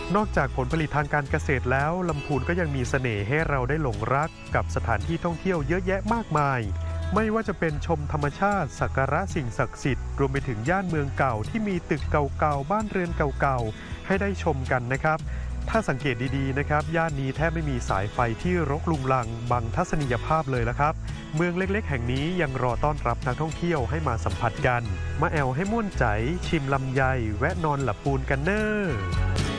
นอกจากผลผลิตทางการเกษตรแล้วลำพูนก็ยังมีเสน่ห์ให้เราได้หลงรักกับสถานที่ท่องเที่ยวเยอะแยะมากมายไม่ว่าจะเป็นชมธรรมชาติสักการะสิ่งศักดิ์สิทธิ์รวมไปถึงย่านเมืองเก่าที่มีตึกเก่าๆบ้านเรือนเก่าๆให้ได้ชมกันนะครับถ้าสังเกตดีๆนะครับย่านนี้แทบไม่มีสายไฟที่รกรุงรังบังทัศนียภาพเลยละครับเมืองเล็กๆแห่งนี้ยังรอต้อนรับนักท่องเที่ยวให้มาสัมผัสกันมาแอวให้ม่วนใจชิมลำไยแวะนอนหลับปูนกันเนอ